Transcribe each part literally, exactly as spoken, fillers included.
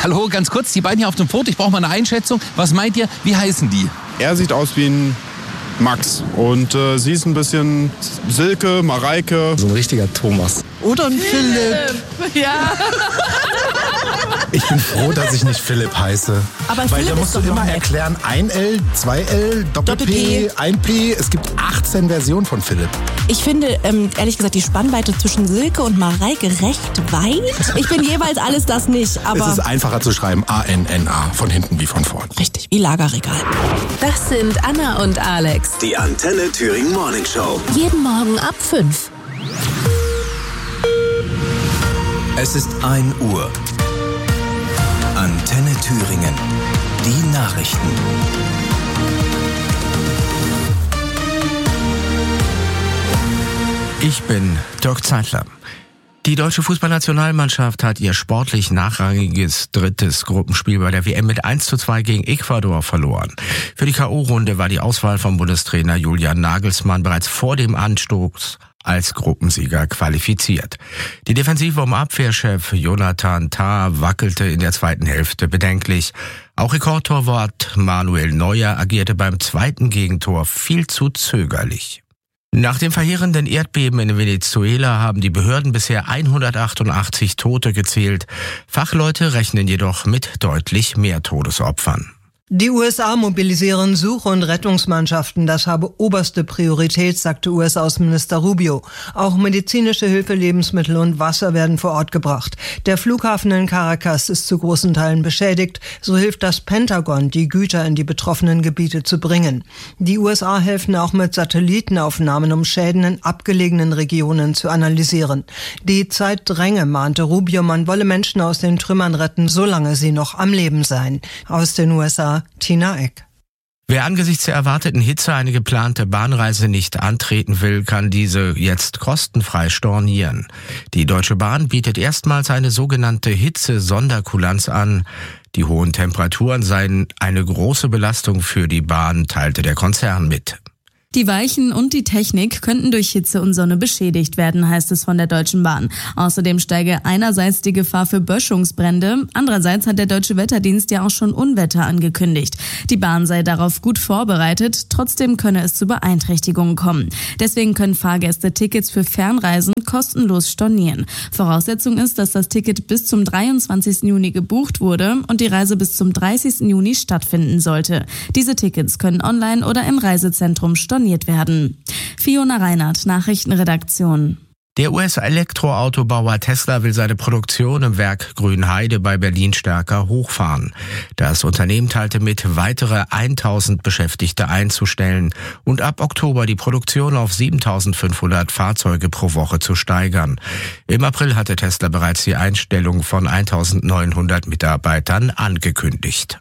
Hallo, ganz kurz, die beiden hier auf dem Foto, ich brauche mal eine Einschätzung. Was meint ihr, wie heißen die? Er sieht aus wie ein Max und äh, sie ist ein bisschen Silke, Mareike. So ein richtiger Thomas. Oder ein Philipp. Ja. Ich bin froh, dass ich nicht Philipp heiße. Aber Weil Philipp da musst ist du doch immer noch erklären, ein L, zwei L, Doppel-P, Doppel-P. ein P. Es gibt achtzehn Versionen von Philipp. Ich finde, ähm, ehrlich gesagt, die Spannweite zwischen Silke und Mareike recht weit. Ich bin jeweils alles das nicht, aber... Es ist einfacher zu schreiben, A N N A, von hinten wie von vorn. Richtig, wie Lagerregal. Das sind Anna und Alex. Die Antenne Thüringen Morning Show. Jeden Morgen ab fünf. Es ist ein Uhr. Antenne Thüringen. Die Nachrichten. Ich bin Dirk Zeitler. Die deutsche Fußballnationalmannschaft hat ihr sportlich nachrangiges drittes Gruppenspiel bei der W M mit eins zu zwei gegen Ecuador verloren. Für die K O-Runde war die Auswahl vom Bundestrainer Julian Nagelsmann bereits vor dem Anstoß als Gruppensieger qualifiziert. Die Defensive um Abwehrchef Jonathan Tah wackelte in der zweiten Hälfte bedenklich. Auch Rekordtorwart Manuel Neuer agierte beim zweiten Gegentor viel zu zögerlich. Nach dem verheerenden Erdbeben in Venezuela haben die Behörden bisher hundertachtundachtzig Tote gezählt. Fachleute rechnen jedoch mit deutlich mehr Todesopfern. Die U S A mobilisieren Such- und Rettungsmannschaften. Das habe oberste Priorität, sagte U S-Außenminister Rubio. Auch medizinische Hilfe, Lebensmittel und Wasser werden vor Ort gebracht. Der Flughafen in Caracas ist zu großen Teilen beschädigt. So hilft das Pentagon, die Güter in die betroffenen Gebiete zu bringen. Die U S A helfen auch mit Satellitenaufnahmen, um Schäden in abgelegenen Regionen zu analysieren. Die Zeit dränge, mahnte Rubio, man wolle Menschen aus den Trümmern retten, solange sie noch am Leben seien. Aus den U S A Tina Eck. Wer angesichts der erwarteten Hitze eine geplante Bahnreise nicht antreten will, kann diese jetzt kostenfrei stornieren. Die Deutsche Bahn bietet erstmals eine sogenannte Hitze-Sonderkulanz an. Die hohen Temperaturen seien eine große Belastung für die Bahn, teilte der Konzern mit. Die Weichen und die Technik könnten durch Hitze und Sonne beschädigt werden, heißt es von der Deutschen Bahn. Außerdem steige einerseits die Gefahr für Böschungsbrände, andererseits hat der Deutsche Wetterdienst ja auch schon Unwetter angekündigt. Die Bahn sei darauf gut vorbereitet, trotzdem könne es zu Beeinträchtigungen kommen. Deswegen können Fahrgäste Tickets für Fernreisen kostenlos stornieren. Voraussetzung ist, dass das Ticket bis zum dreiundzwanzigsten Juni gebucht wurde und die Reise bis zum dreißigsten Juni stattfinden sollte. Diese Tickets können online oder im Reisezentrum storniert werden. Fiona Reinhardt, Nachrichtenredaktion. Der U S-Elektroautobauer Tesla will seine Produktion im Werk Grünheide bei Berlin stärker hochfahren. Das Unternehmen teilte mit, weitere tausend Beschäftigte einzustellen und ab Oktober die Produktion auf siebentausendfünfhundert Fahrzeuge pro Woche zu steigern. Im April hatte Tesla bereits die Einstellung von eintausendneunhundert Mitarbeitern angekündigt.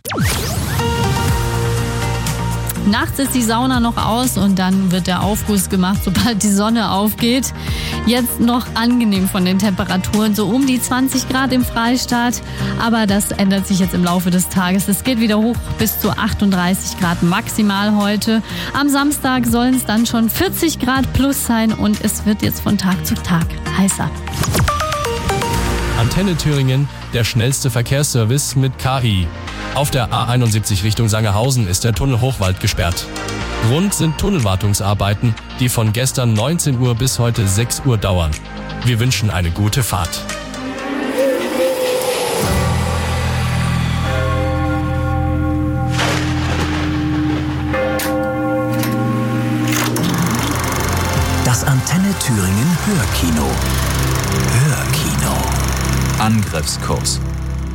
Nachts ist die Sauna noch aus und dann wird der Aufguss gemacht, sobald die Sonne aufgeht. Jetzt noch angenehm von den Temperaturen, so um die zwanzig Grad im Freistaat. Aber das ändert sich jetzt im Laufe des Tages. Es geht wieder hoch bis zu achtunddreißig Grad maximal heute. Am Samstag sollen es dann schon vierzig Grad plus sein und es wird jetzt von Tag zu Tag heißer. Antenne Thüringen, der schnellste Verkehrsservice mit K I. Auf der A einundsiebzig Richtung Sangerhausen ist der Tunnel Hochwald gesperrt. Grund sind Tunnelwartungsarbeiten, die von gestern neunzehn Uhr bis heute sechs Uhr dauern. Wir wünschen eine gute Fahrt. Das Antenne Thüringen Hörkino. Hörkino. Angriffskurs.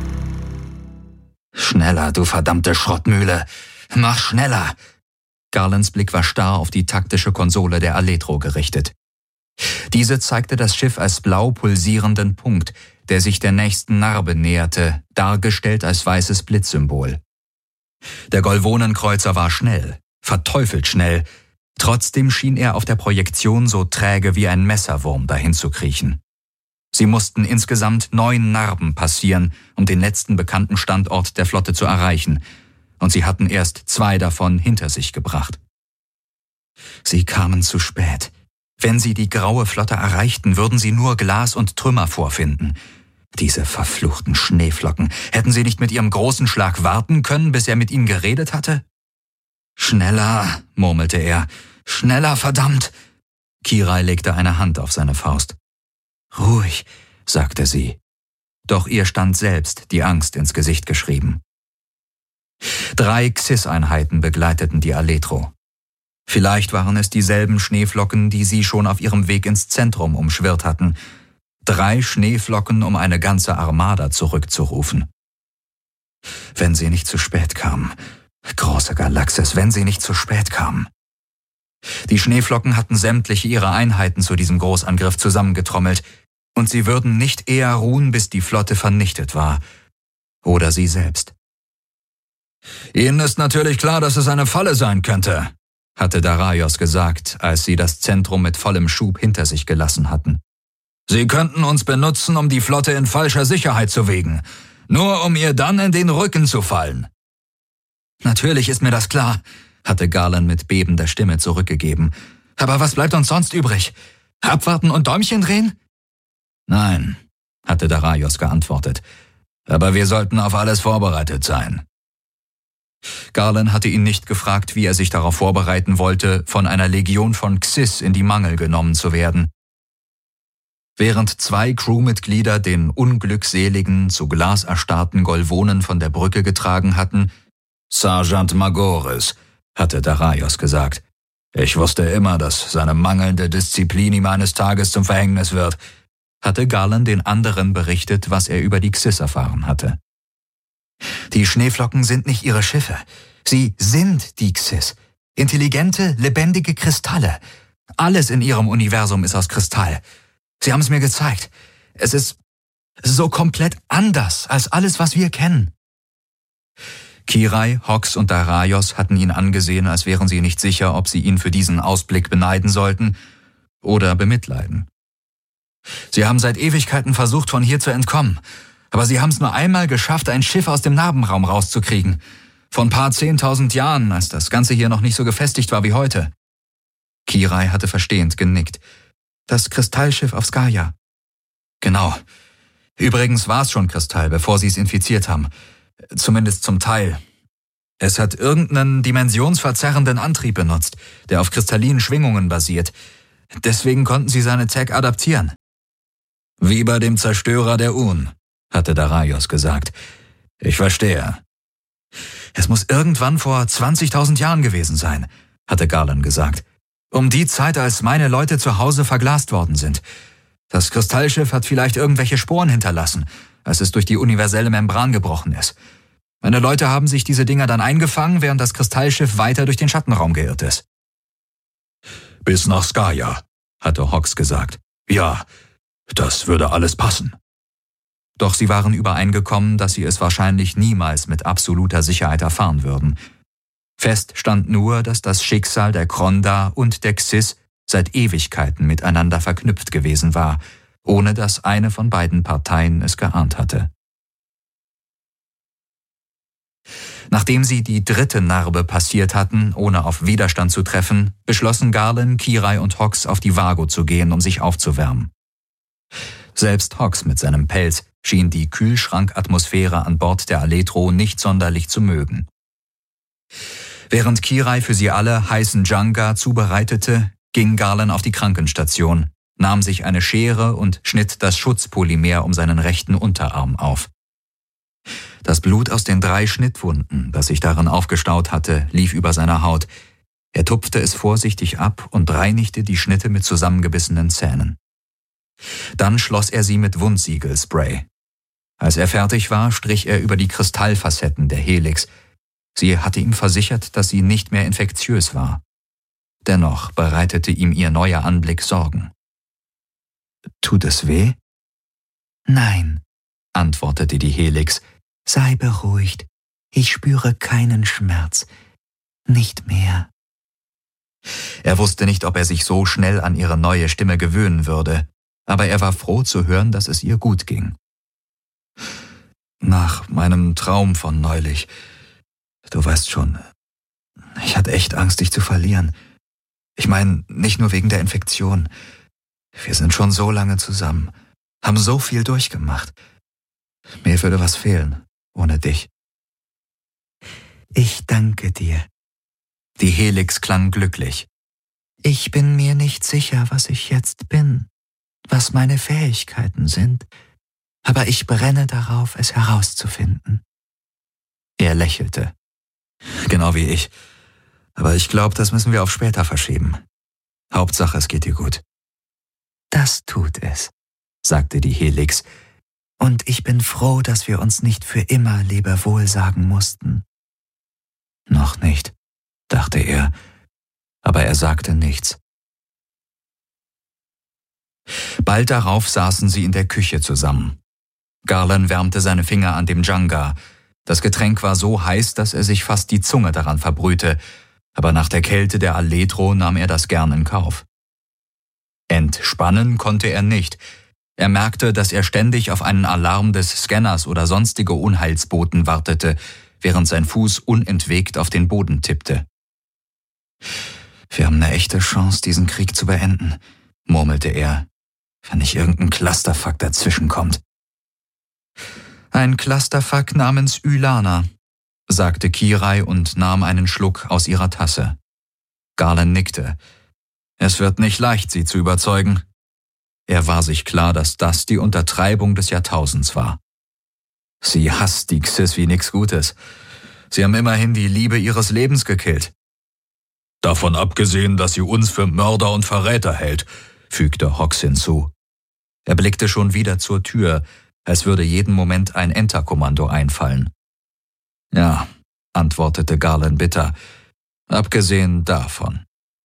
Schneller, du verdammte Schrottmühle. Mach schneller. Garlands Blick war starr auf die taktische Konsole der Alletro gerichtet. Diese zeigte das Schiff als blau pulsierenden Punkt, der sich der nächsten Narbe näherte, dargestellt als weißes Blitzsymbol. Der Golvonenkreuzer war schnell, verteufelt schnell. Trotzdem schien er auf der Projektion so träge wie ein Messerwurm dahin zu kriechen. Sie mussten insgesamt neun Narben passieren, um den letzten bekannten Standort der Flotte zu erreichen, und sie hatten erst zwei davon hinter sich gebracht. Sie kamen zu spät. Wenn sie die graue Flotte erreichten, würden sie nur Glas und Trümmer vorfinden. Diese verfluchten Schneeflocken. Hätten sie nicht mit ihrem großen Schlag warten können, bis er mit ihnen geredet hatte? »Schneller«, murmelte er. »Schneller, verdammt!« Kirai legte eine Hand auf seine Faust. »Ruhig«, sagte sie. Doch ihr stand selbst die Angst ins Gesicht geschrieben. Drei Xis-Einheiten begleiteten die Aletro. Vielleicht waren es dieselben Schneeflocken, die sie schon auf ihrem Weg ins Zentrum umschwirrt hatten. Drei Schneeflocken, um eine ganze Armada zurückzurufen. Wenn sie nicht zu spät kamen. Große Galaxis, wenn sie nicht zu spät kamen. Die Schneeflocken hatten sämtliche ihre Einheiten zu diesem Großangriff zusammengetrommelt, und sie würden nicht eher ruhen, bis die Flotte vernichtet war. Oder sie selbst. »Ihnen ist natürlich klar, dass es eine Falle sein könnte«, hatte Daraios gesagt, als sie das Zentrum mit vollem Schub hinter sich gelassen hatten. »Sie könnten uns benutzen, um die Flotte in falscher Sicherheit zu wiegen, nur um ihr dann in den Rücken zu fallen.« »Natürlich ist mir das klar«, hatte Garland mit bebender Stimme zurückgegeben. »Aber was bleibt uns sonst übrig? Abwarten und Däumchen drehen?« »Nein«, hatte Daraios geantwortet, »aber wir sollten auf alles vorbereitet sein.« Garland hatte ihn nicht gefragt, wie er sich darauf vorbereiten wollte, von einer Legion von Xis in die Mangel genommen zu werden. Während zwei Crewmitglieder den unglückseligen, zu Glas erstarrten Golvonen von der Brücke getragen hatten, »Sergeant Magoris«, hatte Daraios gesagt. »Ich wusste immer, dass seine mangelnde Disziplin ihm eines Tages zum Verhängnis wird«, hatte Garland den anderen berichtet, was er über die Xis erfahren hatte. »Die Schneeflocken sind nicht ihre Schiffe. Sie sind die Xis. Intelligente, lebendige Kristalle. Alles in ihrem Universum ist aus Kristall. Sie haben es mir gezeigt. Es ist so komplett anders als alles, was wir kennen.« Kirai, Hox und Daraios hatten ihn angesehen, als wären sie nicht sicher, ob sie ihn für diesen Ausblick beneiden sollten oder bemitleiden. Sie haben seit Ewigkeiten versucht, von hier zu entkommen, aber sie haben es nur einmal geschafft, ein Schiff aus dem Narbenraum rauszukriegen. Vor ein paar zehntausend Jahren, als das Ganze hier noch nicht so gefestigt war wie heute. Kirai hatte verstehend genickt. Das Kristallschiff auf Skaya. Genau. Übrigens war es schon Kristall, bevor sie es infiziert haben. Zumindest zum Teil. Es hat irgendeinen dimensionsverzerrenden Antrieb benutzt, der auf kristallinen Schwingungen basiert. Deswegen konnten sie seine Tech adaptieren. Wie bei dem Zerstörer der Un, hatte Daraios gesagt. Ich verstehe. Es muss irgendwann vor zwanzigtausend Jahren gewesen sein, hatte Garland gesagt. Um die Zeit, als meine Leute zu Hause verglast worden sind. Das Kristallschiff hat vielleicht irgendwelche Sporen hinterlassen, als es durch die universelle Membran gebrochen ist. Meine Leute haben sich diese Dinger dann eingefangen, während das Kristallschiff weiter durch den Schattenraum geirrt ist. Bis nach Skaya, hatte Hox gesagt. Ja, das würde alles passen. Doch sie waren übereingekommen, dass sie es wahrscheinlich niemals mit absoluter Sicherheit erfahren würden. Fest stand nur, dass das Schicksal der Kronda und der Xis seit Ewigkeiten miteinander verknüpft gewesen war, ohne dass eine von beiden Parteien es geahnt hatte. Nachdem sie die dritte Narbe passiert hatten, ohne auf Widerstand zu treffen, beschlossen Garland, Kirai und Hox auf die Vago zu gehen, um sich aufzuwärmen. Selbst Hox mit seinem Pelz schien die Kühlschrankatmosphäre an Bord der Aletro nicht sonderlich zu mögen. Während Kirai für sie alle heißen Janga zubereitete, ging Garland auf die Krankenstation, nahm sich eine Schere und schnitt das Schutzpolymer um seinen rechten Unterarm auf. Das Blut aus den drei Schnittwunden, das sich darin aufgestaut hatte, lief über seine Haut. Er tupfte es vorsichtig ab und reinigte die Schnitte mit zusammengebissenen Zähnen. Dann schloss er sie mit Wundsiegelspray. Als er fertig war, strich er über die Kristallfacetten der Helix. Sie hatte ihm versichert, dass sie nicht mehr infektiös war. Dennoch bereitete ihm ihr neuer Anblick Sorgen. »Tut es weh?« »Nein«, antwortete die Helix. »Sei beruhigt. Ich spüre keinen Schmerz. Nicht mehr.« Er wusste nicht, ob er sich so schnell an ihre neue Stimme gewöhnen würde, aber er war froh zu hören, dass es ihr gut ging. »Nach meinem Traum von neulich. Du weißt schon, ich hatte echt Angst, dich zu verlieren. Ich meine, nicht nur wegen der Infektion. Wir sind schon so lange zusammen, haben so viel durchgemacht. Mir würde was fehlen, ohne dich. Ich danke dir. Die Helix klang glücklich. Ich bin mir nicht sicher, was ich jetzt bin, was meine Fähigkeiten sind, aber ich brenne darauf, es herauszufinden. Er lächelte. Genau wie ich. Aber ich glaube, das müssen wir auf später verschieben. Hauptsache, es geht dir gut. Das tut es, sagte die Helix, und ich bin froh, dass wir uns nicht für immer Lebewohl sagen mussten. Noch nicht, dachte er, aber er sagte nichts. Bald darauf saßen sie in der Küche zusammen. Garland wärmte seine Finger an dem Djanga. Das Getränk war so heiß, dass er sich fast die Zunge daran verbrühte, aber nach der Kälte der Aletro nahm er das gern in Kauf. Entspannen konnte er nicht. Er merkte, dass er ständig auf einen Alarm des Scanners oder sonstige Unheilsboten wartete, während sein Fuß unentwegt auf den Boden tippte. Wir haben eine echte Chance, diesen Krieg zu beenden, murmelte er, wenn nicht irgendein Clusterfuck dazwischenkommt. Ein Clusterfuck namens Ylana, sagte Kirai und nahm einen Schluck aus ihrer Tasse. Garland nickte. Es wird nicht leicht, sie zu überzeugen. Er war sich klar, dass das die Untertreibung des Jahrtausends war. Sie hasst die Xys wie nix Gutes. Sie haben immerhin die Liebe ihres Lebens gekillt. Davon abgesehen, dass sie uns für Mörder und Verräter hält, fügte Hox hinzu. Er blickte schon wieder zur Tür, als würde jeden Moment ein Enterkommando einfallen. Ja, antwortete Garland bitter, abgesehen davon.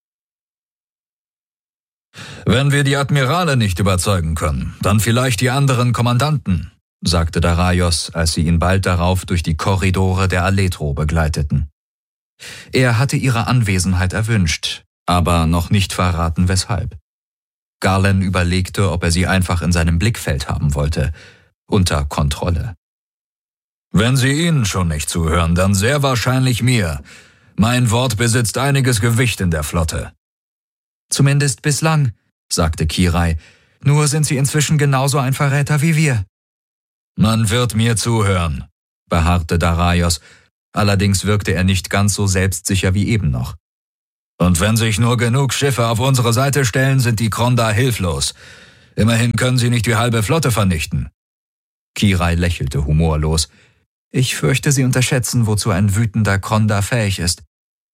Wenn wir die Admirale nicht überzeugen können, dann vielleicht die anderen Kommandanten, sagte Daraios, als sie ihn bald darauf durch die Korridore der Aletro begleiteten. Er hatte ihre Anwesenheit erwünscht, aber noch nicht verraten, weshalb. Garland überlegte, ob er sie einfach in seinem Blickfeld haben wollte, unter Kontrolle. Wenn Sie ihnen schon nicht zuhören, dann sehr wahrscheinlich mir. Mein Wort besitzt einiges Gewicht in der Flotte. Zumindest bislang, sagte Kirai. Nur sind Sie inzwischen genauso ein Verräter wie wir. Man wird mir zuhören, beharrte Daraios. Allerdings wirkte er nicht ganz so selbstsicher wie eben noch. Und wenn sich nur genug Schiffe auf unsere Seite stellen, sind die Kronda hilflos. Immerhin können sie nicht die halbe Flotte vernichten. Kirai lächelte humorlos. Ich fürchte, Sie unterschätzen, wozu ein wütender Kronda fähig ist.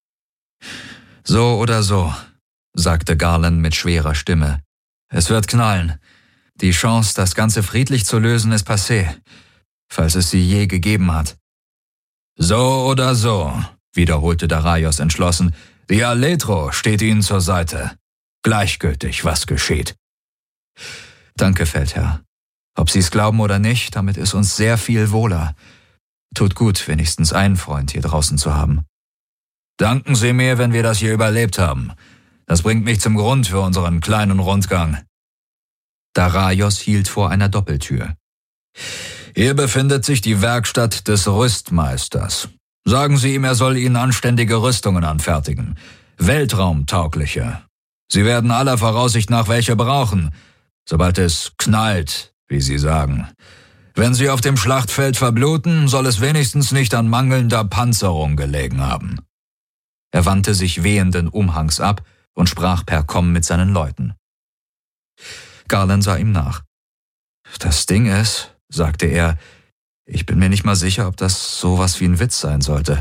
So oder so, sagte Garland mit schwerer Stimme. Es wird knallen. Die Chance, das Ganze friedlich zu lösen, ist passé, falls es sie je gegeben hat. So oder so, wiederholte Daraios entschlossen. Die Aletro steht Ihnen zur Seite. Gleichgültig, was geschieht. Danke, Feldherr. Ob Sie es glauben oder nicht, damit ist uns sehr viel wohler. Tut gut, wenigstens einen Freund hier draußen zu haben. Danken Sie mir, wenn wir das hier überlebt haben. Das bringt mich zum Grund für unseren kleinen Rundgang. Daraios hielt vor einer Doppeltür. Hier befindet sich die Werkstatt des Rüstmeisters. Sagen Sie ihm, er soll Ihnen anständige Rüstungen anfertigen. Weltraumtaugliche. Sie werden aller Voraussicht nach welche brauchen, sobald es knallt, wie Sie sagen. Wenn Sie auf dem Schlachtfeld verbluten, soll es wenigstens nicht an mangelnder Panzerung gelegen haben. Er wandte sich wehenden Umhangs ab und sprach per Komm mit seinen Leuten. Garland sah ihm nach. Das Ding ist, sagte er, ich bin mir nicht mal sicher, ob das sowas wie ein Witz sein sollte.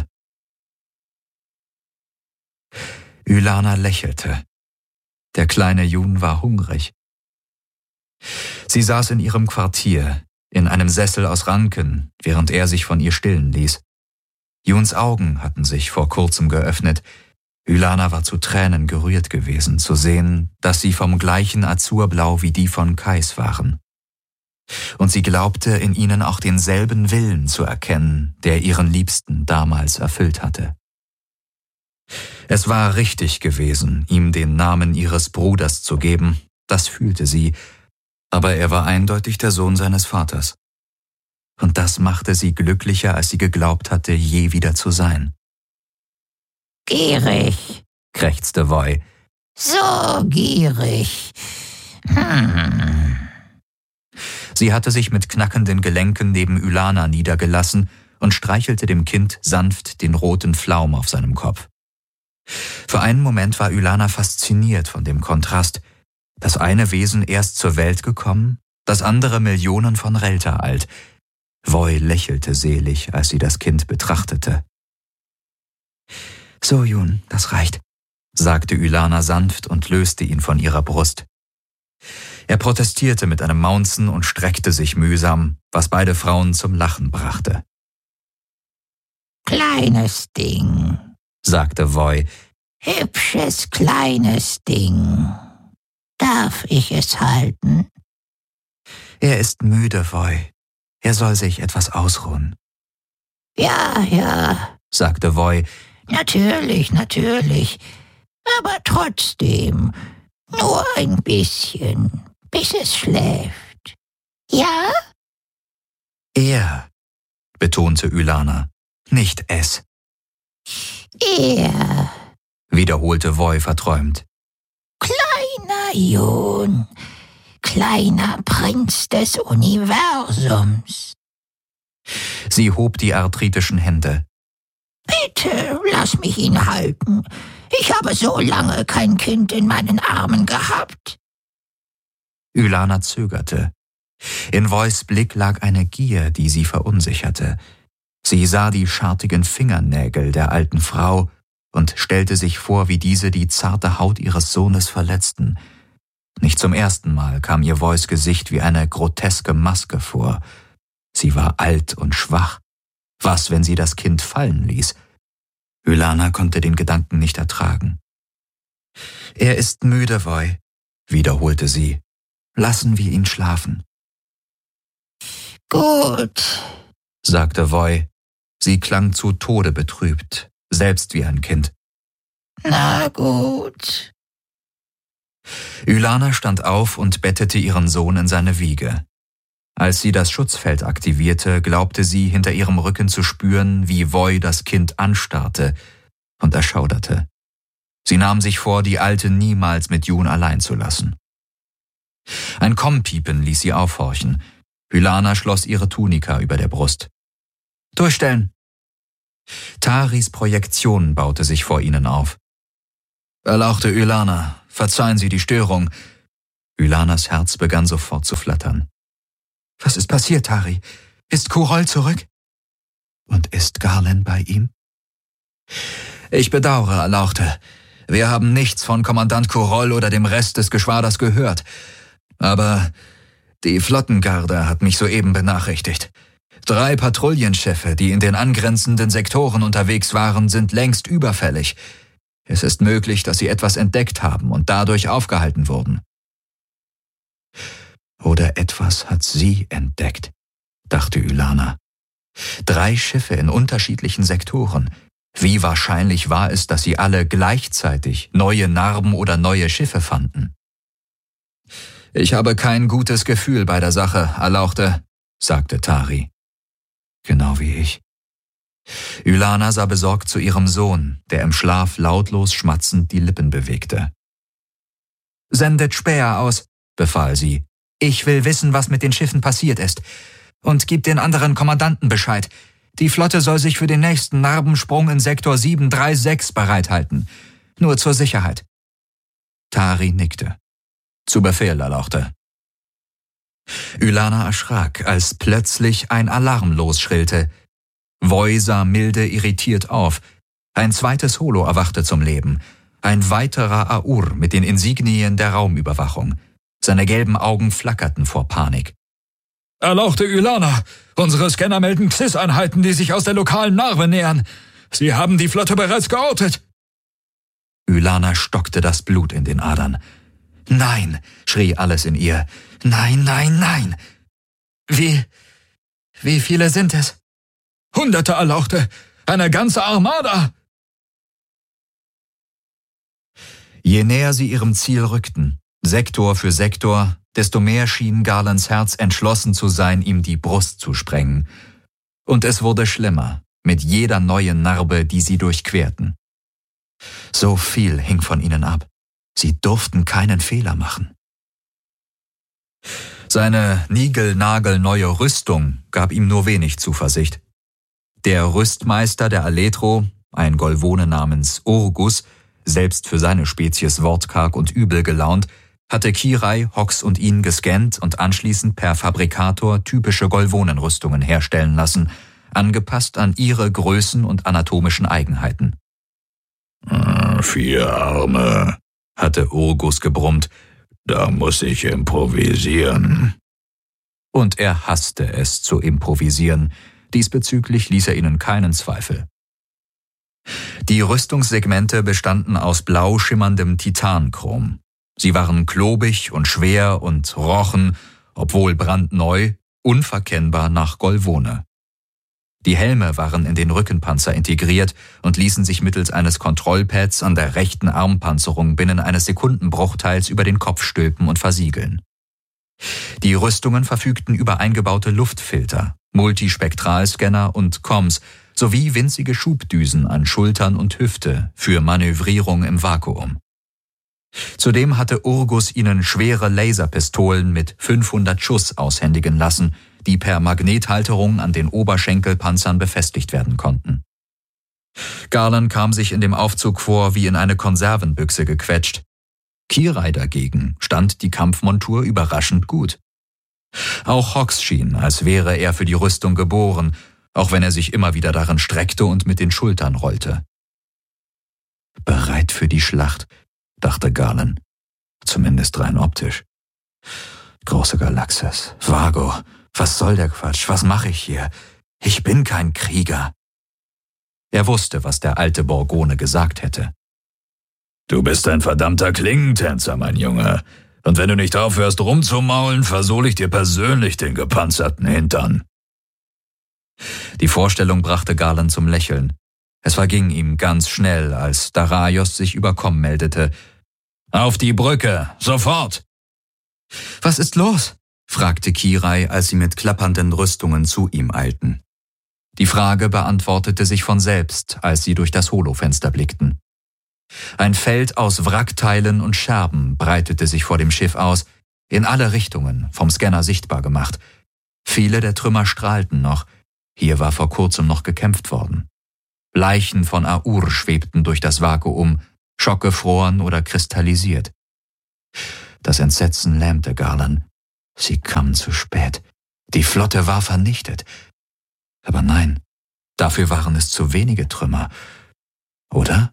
Ylana lächelte. Der kleine Jun war hungrig. Sie saß in ihrem Quartier, in einem Sessel aus Ranken, während er sich von ihr stillen ließ. Juns Augen hatten sich vor kurzem geöffnet. Ylana war zu Tränen gerührt gewesen, zu sehen, dass sie vom gleichen Azurblau wie die von Kais waren. Und sie glaubte, in ihnen auch denselben Willen zu erkennen, der ihren Liebsten damals erfüllt hatte. Es war richtig gewesen, ihm den Namen ihres Bruders zu geben, das fühlte sie, aber er war eindeutig der Sohn seines Vaters. Und das machte sie glücklicher, als sie geglaubt hatte, je wieder zu sein. Gierig, krächzte Voi. So gierig. Hm. Sie hatte sich mit knackenden Gelenken neben Ylana niedergelassen und streichelte dem Kind sanft den roten Flaum auf seinem Kopf. Für einen Moment war Ylana fasziniert von dem Kontrast. Das eine Wesen erst zur Welt gekommen, das andere Millionen von Relta alt. Voi lächelte selig, als sie das Kind betrachtete. »So, Jun, das reicht«, sagte Ylana sanft und löste ihn von ihrer Brust. Er protestierte mit einem Maunzen und streckte sich mühsam, was beide Frauen zum Lachen brachte. »Kleines Ding«, sagte Voi. »Hübsches, kleines Ding. Darf ich es halten?« »Er ist müde, Voi. Er soll sich etwas ausruhen.« »Ja, ja«, sagte Voi. »Natürlich, natürlich. Aber trotzdem, nur ein bisschen, bis es schläft. Ja?« »Er«, betonte Ylana, »nicht es.« »Er«, wiederholte Voi verträumt. »Kleiner Jun, kleiner Prinz des Universums.« Sie hob die arthritischen Hände. »Bitte, lass mich ihn halten. Ich habe so lange kein Kind in meinen Armen gehabt.« Ylana zögerte. In Vois Blick lag eine Gier, die sie verunsicherte. Sie sah die schartigen Fingernägel der alten Frau und stellte sich vor, wie diese die zarte Haut ihres Sohnes verletzten. Nicht zum ersten Mal kam ihr Vois Gesicht wie eine groteske Maske vor. Sie war alt und schwach. Was, wenn sie das Kind fallen ließ? Ylana konnte den Gedanken nicht ertragen. »Er ist müde, Voi«, wiederholte sie. »Lassen wir ihn schlafen.« »Gut«, sagte Voi. Sie klang zu Tode betrübt, selbst wie ein Kind. »Na gut.« Ylana stand auf und bettete ihren Sohn in seine Wiege. Als sie das Schutzfeld aktivierte, glaubte sie, hinter ihrem Rücken zu spüren, wie Voi das Kind anstarrte und erschauderte. Sie nahm sich vor, die Alte niemals mit Jun allein zu lassen. Ein Kommpiepen ließ sie aufhorchen. Ylana schloss ihre Tunika über der Brust. »Durchstellen!« Taris Projektion baute sich vor ihnen auf. »Erlauchte Ylana, verzeihen Sie die Störung.« Ylanas Herz begann sofort zu flattern. »Was ist passiert, Tari? Ist Kurol zurück?« »Und ist Garland bei ihm?« »Ich bedauere, Erlauchte. Wir haben nichts von Kommandant Kurol oder dem Rest des Geschwaders gehört. Aber die Flottengarde hat mich soeben benachrichtigt. Drei Patrouillenschiffe, die in den angrenzenden Sektoren unterwegs waren, sind längst überfällig. Es ist möglich, dass sie etwas entdeckt haben und dadurch aufgehalten wurden.« »Oder etwas hat sie entdeckt«, dachte Ylana. Drei Schiffe in unterschiedlichen Sektoren. Wie wahrscheinlich war es, dass sie alle gleichzeitig neue Narben oder neue Schiffe fanden? »Ich habe kein gutes Gefühl bei der Sache, Erlauchte«, sagte Tari. »Genau wie ich.« Ylana sah besorgt zu ihrem Sohn, der im Schlaf lautlos schmatzend die Lippen bewegte. »Sendet Späher aus«, befahl sie. »Ich will wissen, was mit den Schiffen passiert ist. Und gib den anderen Kommandanten Bescheid. Die Flotte soll sich für den nächsten Narbensprung in Sektor sieben drei sechs bereithalten. Nur zur Sicherheit.« Tari nickte. »Zu Befehl, Erlauchte.« Ylana erschrak, als plötzlich ein Alarm losschrillte. Voi sah milde irritiert auf. Ein zweites Holo erwachte zum Leben. Ein weiterer Aur mit den Insignien der Raumüberwachung. Seine gelben Augen flackerten vor Panik. »Erlauchte Ylana, unsere Scanner melden X I S-Einheiten, die sich aus der lokalen Narbe nähern. Sie haben die Flotte bereits geortet.« Ylana stockte das Blut in den Adern. »Nein«, schrie alles in ihr. »Nein, nein, nein!« »Wie, wie viele sind es?« »Hunderte, Erlauchte! Eine ganze Armada!« Je näher sie ihrem Ziel rückten, Sektor für Sektor, desto mehr schien Garlands Herz entschlossen zu sein, ihm die Brust zu sprengen. Und es wurde schlimmer, mit jeder neuen Narbe, die sie durchquerten. So viel hing von ihnen ab. Sie durften keinen Fehler machen. Seine niegelnagelneue Rüstung gab ihm nur wenig Zuversicht. Der Rüstmeister der Aletro, ein Golvone namens Urgus, selbst für seine Spezies wortkarg und übel gelaunt, hatte Kirai, Hox und ihn gescannt und anschließend per Fabrikator typische Golvonenrüstungen herstellen lassen, angepasst an ihre Größen und anatomischen Eigenheiten. Vier Arme, hatte Urgus gebrummt. Da muss ich improvisieren. Und er hasste es zu improvisieren. Diesbezüglich ließ er ihnen keinen Zweifel. Die Rüstungssegmente bestanden aus blau schimmerndem Titanchrom. Sie waren klobig und schwer und rochen, obwohl brandneu, unverkennbar nach Golvone. Die Helme waren in den Rückenpanzer integriert und ließen sich mittels eines Kontrollpads an der rechten Armpanzerung binnen eines Sekundenbruchteils über den Kopf stülpen und versiegeln. Die Rüstungen verfügten über eingebaute Luftfilter, Multispektralscanner und Comms sowie winzige Schubdüsen an Schultern und Hüfte für Manövrierung im Vakuum. Zudem hatte Urgus ihnen schwere Laserpistolen mit fünfhundert Schuss aushändigen lassen, die per Magnethalterung an den Oberschenkelpanzern befestigt werden konnten. Garland kam sich in dem Aufzug vor wie in eine Konservenbüchse gequetscht. Kirai dagegen stand die Kampfmontur überraschend gut. Auch Hox schien, als wäre er für die Rüstung geboren, auch wenn er sich immer wieder darin streckte und mit den Schultern rollte. Bereit für die Schlacht, dachte Garland, zumindest rein optisch. Große Galaxis, Vago, was soll der Quatsch, was mache ich hier? Ich bin kein Krieger. Er wusste, was der alte Borgone gesagt hätte. Du bist ein verdammter Klingentänzer, mein Junge. Und wenn du nicht aufhörst rumzumaulen, versohle ich dir persönlich den gepanzerten Hintern. Die Vorstellung brachte Garland zum Lächeln. Es verging ihm ganz schnell, als Daraios sich über Komm meldete. »Auf die Brücke, sofort!« »Was ist los?« fragte Kirai, als sie mit klappernden Rüstungen zu ihm eilten. Die Frage beantwortete sich von selbst, als sie durch das Holofenster blickten. Ein Feld aus Wrackteilen und Scherben breitete sich vor dem Schiff aus, in alle Richtungen, vom Scanner sichtbar gemacht. Viele der Trümmer strahlten noch, hier war vor kurzem noch gekämpft worden. Leichen von Aur schwebten durch das Vakuum, schockgefroren oder kristallisiert. Das Entsetzen lähmte Garland. Sie kamen zu spät. Die Flotte war vernichtet. Aber nein, dafür waren es zu wenige Trümmer. Oder?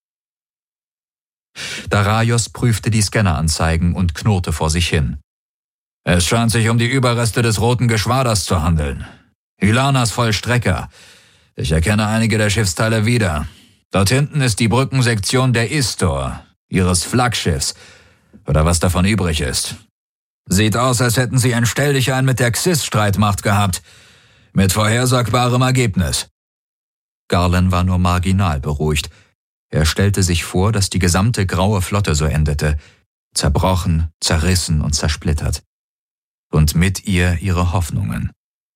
Daraios prüfte die Scanneranzeigen und knurrte vor sich hin. Es scheint sich um die Überreste des Roten Geschwaders zu handeln. Hylanas Vollstrecker. Ich erkenne einige der Schiffsteile wieder. Dort hinten ist die Brückensektion der Istor, ihres Flaggschiffs, oder was davon übrig ist. Sieht aus, als hätten sie ein Stelldichein mit der Xys-Streitmacht gehabt, mit vorhersagbarem Ergebnis. Garland war nur marginal beruhigt. Er stellte sich vor, dass die gesamte graue Flotte so endete, zerbrochen, zerrissen und zersplittert. Und mit ihr ihre Hoffnungen.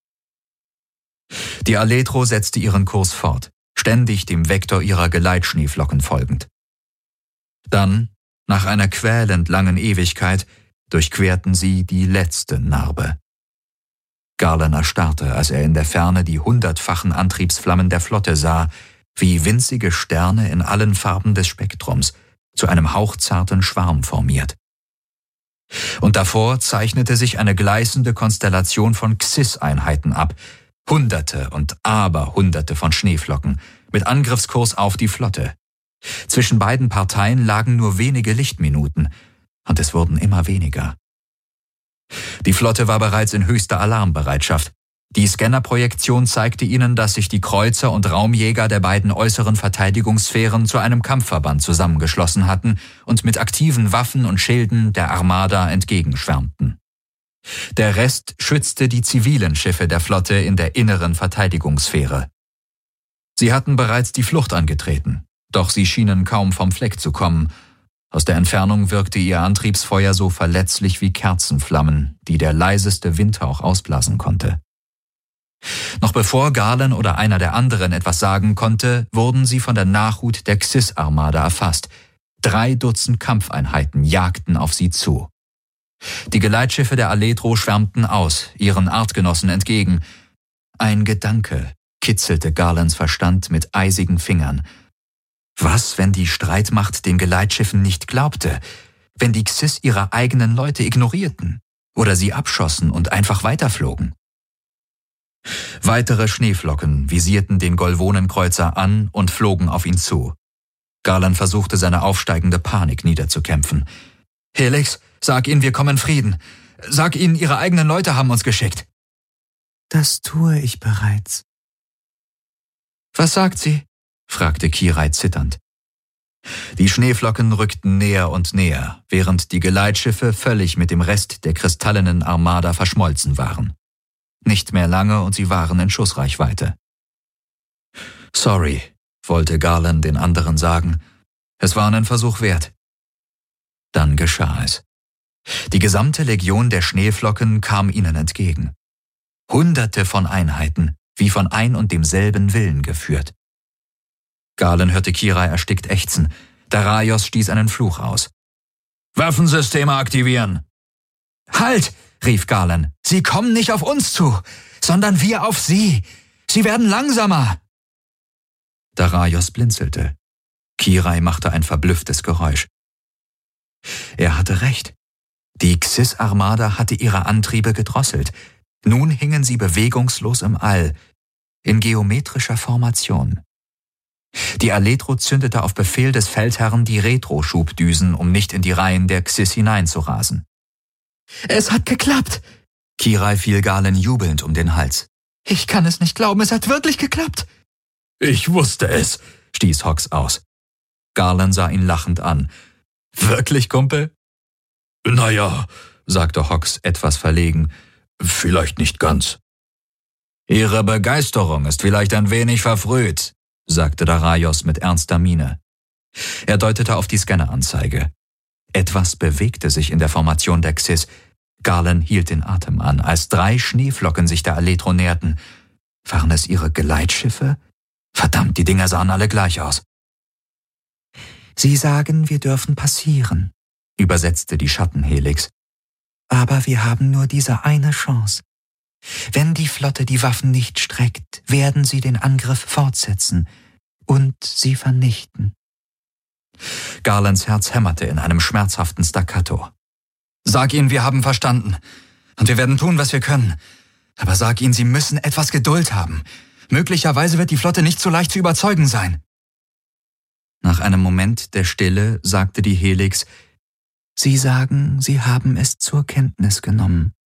Die Aletro setzte ihren Kurs fort, ständig dem Vektor ihrer Geleitschneeflocken folgend. Dann, nach einer quälend langen Ewigkeit, durchquerten sie die letzte Narbe. Garland erstarrte, als er in der Ferne die hundertfachen Antriebsflammen der Flotte sah, wie winzige Sterne in allen Farben des Spektrums, zu einem hauchzarten Schwarm formiert. Und davor zeichnete sich eine gleißende Konstellation von Xys-Einheiten ab, Hunderte und Aberhunderte von Schneeflocken, mit Angriffskurs auf die Flotte. Zwischen beiden Parteien lagen nur wenige Lichtminuten, und es wurden immer weniger. Die Flotte war bereits in höchster Alarmbereitschaft. Die Scannerprojektion zeigte ihnen, dass sich die Kreuzer und Raumjäger der beiden äußeren Verteidigungssphären zu einem Kampfverband zusammengeschlossen hatten und mit aktiven Waffen und Schilden der Armada entgegenschwärmten. Der Rest schützte die zivilen Schiffe der Flotte in der inneren Verteidigungssphäre. Sie hatten bereits die Flucht angetreten, doch sie schienen kaum vom Fleck zu kommen. Aus der Entfernung wirkte ihr Antriebsfeuer so verletzlich wie Kerzenflammen, die der leiseste Windhauch ausblasen konnte. Noch bevor Garland oder einer der anderen etwas sagen konnte, wurden sie von der Nachhut der Xys-Armada erfasst. Drei Dutzend Kampfeinheiten jagten auf sie zu. Die Geleitschiffe der Aletro schwärmten aus, ihren Artgenossen entgegen. Ein Gedanke kitzelte Garlands Verstand mit eisigen Fingern. Was, wenn die Streitmacht den Geleitschiffen nicht glaubte? Wenn die Xys ihre eigenen Leute ignorierten? Oder sie abschossen und einfach weiterflogen? Weitere Schneeflocken visierten den Golvonenkreuzer an und flogen auf ihn zu. Garland versuchte, seine aufsteigende Panik niederzukämpfen. »Helix, sag ihnen, wir kommen Frieden. Sag ihnen, ihre eigenen Leute haben uns geschickt.« »Das tue ich bereits.« »Was sagt sie?« fragte Kirai zitternd. Die Schneeflocken rückten näher und näher, während die Geleitschiffe völlig mit dem Rest der kristallenen Armada verschmolzen waren. Nicht mehr lange und sie waren in Schussreichweite. »Sorry«, wollte Garland den anderen sagen. Es war einen Versuch wert. Dann geschah es. Die gesamte Legion der Schneeflocken kam ihnen entgegen. Hunderte von Einheiten, wie von ein und demselben Willen geführt. Garland hörte Kirai erstickt ächzen. Daraios stieß einen Fluch aus. »Waffensysteme aktivieren!« »Halt!« rief Garland. »Sie kommen nicht auf uns zu, sondern wir auf sie. Sie werden langsamer!« Daraios blinzelte. Kirai machte ein verblüfftes Geräusch. Er hatte recht. Die Xys-Armada hatte ihre Antriebe gedrosselt. Nun hingen sie bewegungslos im All, in geometrischer Formation. Die Aletro zündete auf Befehl des Feldherrn die Retro-Schubdüsen, um nicht in die Reihen der Xys hineinzurasen. »Es hat geklappt!« Kirai fiel Garland jubelnd um den Hals. »Ich kann es nicht glauben, es hat wirklich geklappt!« »Ich wusste es«, stieß Hox aus. Garland sah ihn lachend an. »Wirklich, Kumpel?« »Naja«, sagte Hox etwas verlegen, »vielleicht nicht ganz.« »Ihre Begeisterung ist vielleicht ein wenig verfrüht«, sagte Daraios mit ernster Miene. Er deutete auf die Scanneranzeige. Etwas bewegte sich in der Formation der Xys. Garland hielt den Atem an, als drei Schneeflocken sich der Aletro näherten. Waren es ihre Geleitschiffe? Verdammt, die Dinger sahen alle gleich aus. »Sie sagen, wir dürfen passieren«, übersetzte die Schattenhelix. »Aber wir haben nur diese eine Chance. Wenn die Flotte die Waffen nicht streckt, werden sie den Angriff fortsetzen und sie vernichten.« Garlands Herz hämmerte in einem schmerzhaften Staccato. »Sag ihnen, wir haben verstanden. Und wir werden tun, was wir können. Aber sag ihnen, sie müssen etwas Geduld haben. Möglicherweise wird die Flotte nicht so leicht zu überzeugen sein.« Nach einem Moment der Stille sagte die Helix, »Sie sagen, Sie haben es zur Kenntnis genommen.«